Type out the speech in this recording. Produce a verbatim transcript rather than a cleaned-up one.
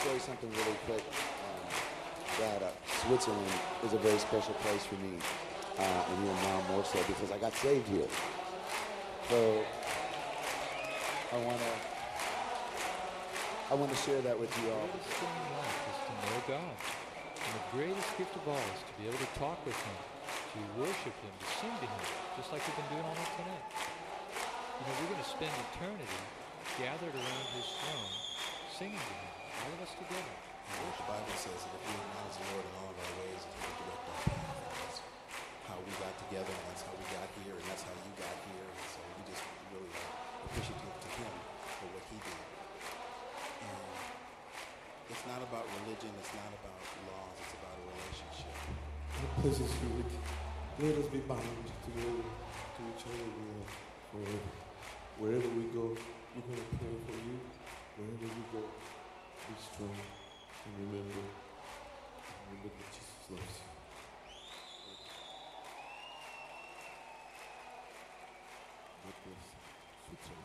say something really quick. Um, that uh, Switzerland is a very special place for me, uh, and even now more so because I got saved here. So I want to I want to share that with you The all. greatest thing in life is to know God. And the greatest gift of all is to be able to talk with Him, to worship Him, to sing to Him, just like we've been doing all night tonight. You know, we're going to spend eternity gathered around His throne, singing to Him, all of us together. You know, the Bible says that if we acknowledge the Lord in all of our ways, He will direct our path. And that's how we got together, and that's how we got here, and that's how you got here. And so we just really are appreciative to Him for what He did. And it's not about religion, it's not about laws, it's about a relationship. The place is unique. Let us be bound together to each other, Lord, forever. Wherever we go, we're going to pray for you. Wherever we go, be strong and remember, remember that Jesus loves you.